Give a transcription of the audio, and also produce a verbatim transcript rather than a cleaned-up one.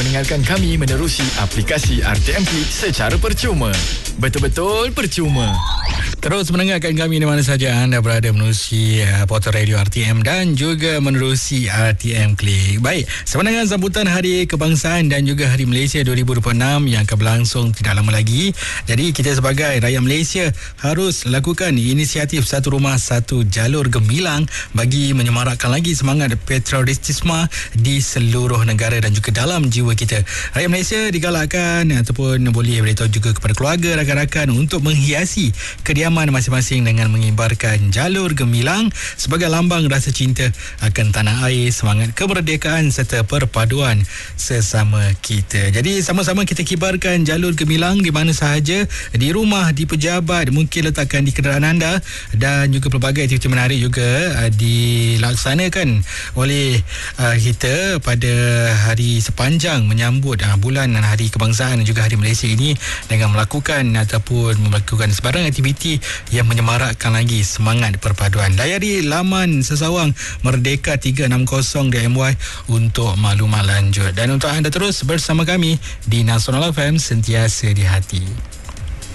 mendengarkan kami menerusi aplikasi R T M Play secara percuma. Betul-betul percuma. Terus mendengarkan kami di mana saja anda berada menerusi uh, portal radio R T M dan juga menerusi R T M Click. Baik, sebenarnya sambutan Hari Kebangsaan dan juga Hari Malaysia dua ribu dua puluh enam yang akan berlangsung tidak lama lagi. Jadi kita sebagai rakyat Malaysia harus lakukan inisiatif satu rumah satu jalur gemilang bagi menyemarakkan lagi semangat patriotisme di seluruh negara dan juga dalam jiwa kita. Rakyat Malaysia digalakkan ataupun boleh beritahu juga kepada keluarga, rakan-rakan untuk menghiasi kediaman masing-masing dengan mengibarkan jalur gemilang sebagai lambang rasa cinta akan tanah air, semangat kemerdekaan serta perpaduan sesama kita. Jadi sama-sama kita kibarkan jalur gemilang di mana sahaja, di rumah, di pejabat, mungkin letakkan di kenderaan anda, dan juga pelbagai aktiviti menarik juga uh, dilaksanakan oleh uh, kita pada hari sepanjang menyambut uh, bulan dan Hari Kebangsaan dan juga Hari Malaysia ini dengan melakukan ataupun melakukan sebarang aktiviti yang menyemarakkan lagi semangat perpaduan. Layari laman sesawang Merdeka tiga enam kosong dot my untuk maklumat lanjut. Dan untuk anda terus bersama kami di Nasional F M, sentiasa di hati.